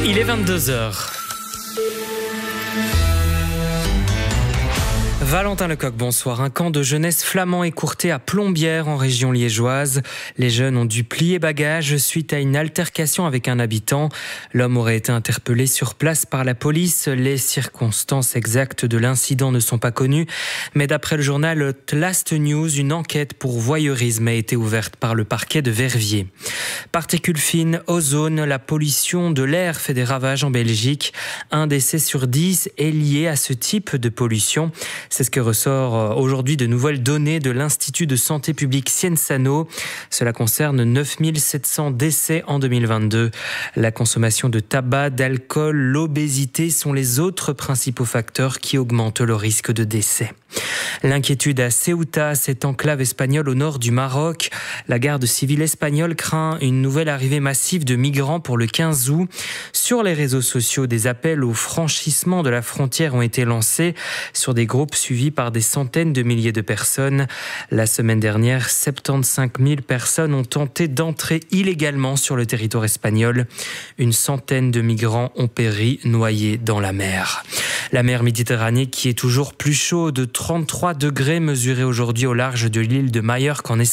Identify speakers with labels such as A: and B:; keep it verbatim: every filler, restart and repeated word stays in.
A: Il est vingt-deux heures. Valentin Lecoq, bonsoir. Un camp de jeunesse flamand écourté à Plombières en région liégeoise. Les jeunes ont dû plier bagages suite à une altercation avec un habitant. L'homme aurait été interpellé sur place par la police. Les circonstances exactes de l'incident ne sont pas connues. Mais d'après le journal Last News, une enquête pour voyeurisme a été ouverte par le parquet de Verviers. Particules fines, ozone, la pollution de l'air fait des ravages en Belgique. Un décès sur dix est lié à ce type de pollution. C'est ce que ressort aujourd'hui de nouvelles données de l'Institut de santé publique Cienzano. Cela concerne neuf mille sept cents décès en deux mille vingt-deux. La consommation de tabac, d'alcool, l'obésité sont les autres principaux facteurs qui augmentent le risque de décès. L'inquiétude à Ceuta, cette enclave espagnole au nord du Maroc. La garde civile espagnole craint une nouvelle arrivée massive de migrants pour le quinze août. Sur les réseaux sociaux, des appels au franchissement de la frontière ont été lancés sur des groupes suivis par des centaines de milliers de personnes. La semaine dernière, soixante-quinze mille personnes ont tenté d'entrer illégalement sur le territoire espagnol. Une centaine de migrants ont péri noyés dans la mer. La mer Méditerranée qui est toujours plus chaude, trente-trois degrés mesurés aujourd'hui au large de l'île de Majorque en Espagne.